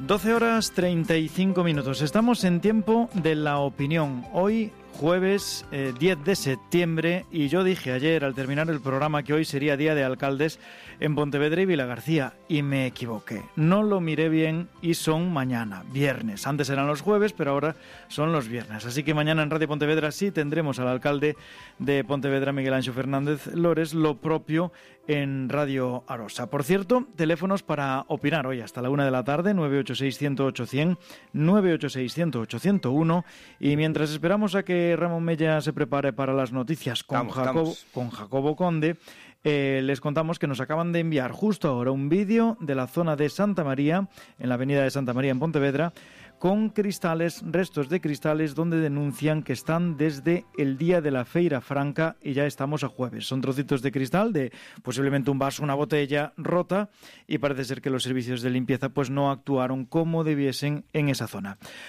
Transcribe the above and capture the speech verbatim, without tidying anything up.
doce horas treinta y cinco minutos. Estamos en tiempo de la opinión. Hoy, jueves eh, diez de septiembre, y yo dije ayer al terminar el programa que hoy sería Día de Alcaldes en Pontevedra y Vilagarcía, y me equivoqué. No lo miré bien y son mañana, viernes. Antes eran los jueves, pero ahora son los viernes. Así que mañana en Radio Pontevedra sí tendremos al alcalde de Pontevedra, Miguel Anxo Fernández Lores, lo propio en Radio Arosa. Por cierto, teléfonos para opinar hoy hasta la una de la tarde, nueve ocho seis, cien ocho cien, nueve ocho seis, cien ocho, ciento uno, y mientras esperamos a que Ramón Mella se prepare para las noticias con, estamos, Jacobo, estamos. con Jacobo Conde, eh, les contamos que nos acaban de enviar justo ahora un vídeo de la zona de Santa María, en la avenida de Santa María en Pontevedra, con cristales, restos de cristales, donde denuncian que están desde el día de la Feira Franca y ya estamos a jueves. Son trocitos de cristal de posiblemente un vaso, una botella rota, y parece ser que los servicios de limpieza pues no actuaron como debiesen en esa zona.